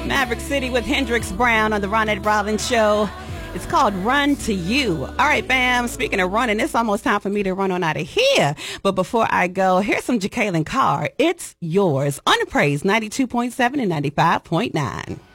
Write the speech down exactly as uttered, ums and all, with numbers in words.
Maverick City with Hendrix Brown on the Ronette Rollins Show. It's called Run to You. All right, fam. Speaking of running, it's almost time for me to run on out of here. But before I go, here's some Jacqueline Carr. It's yours. On the Praise ninety-two point seven and ninety-five point nine.